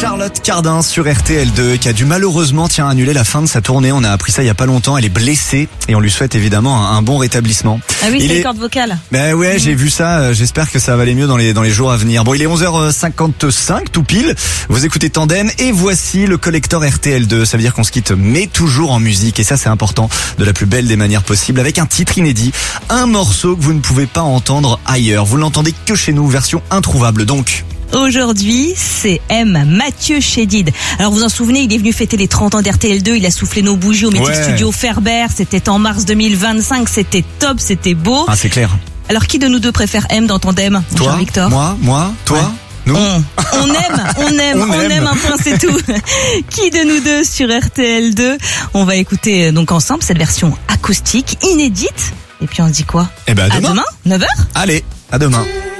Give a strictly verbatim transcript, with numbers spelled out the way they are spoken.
Charlotte Cardin sur R T L deux qui a dû malheureusement tiens, annuler la fin de sa tournée. On a appris ça il y a pas longtemps. Elle est blessée et on lui souhaite évidemment un, un bon rétablissement. Ah oui, il c'est est... les cordes vocales. Ben ouais, mmh. j'ai vu ça. J'espère que ça va aller mieux dans les dans les jours à venir. Bon, il est onze heures cinquante-cinq tout pile. Vous écoutez Tandem et voici le collector R T L deux. Ça veut dire qu'on se quitte mais toujours en musique et ça c'est important de la plus belle des manières possibles avec un titre inédit, un morceau que vous ne pouvez pas entendre ailleurs. Vous l'entendez que chez nous, version introuvable donc. Aujourd'hui, c'est M, Mathieu Chédid. Alors vous en souvenez, il est venu fêter les trente ans d'R T L deux, il a soufflé nos bougies au Mythic ouais. Studio Ferber, c'était en mars deux mille vingt-cinq, c'était top, c'était beau. Ah, c'est clair. Alors qui de nous deux préfère M dans Tandem? Toi, Jean-Victor? Moi, moi, toi ouais. Nous on, on aime, on aime, on, on aime. aime un point, c'est tout. Qui de nous deux sur R T L deux? On va écouter donc ensemble cette version acoustique, inédite. Et puis on se dit quoi? Eh ben, à demain. demain. À demain, neuf heures. Allez, à demain.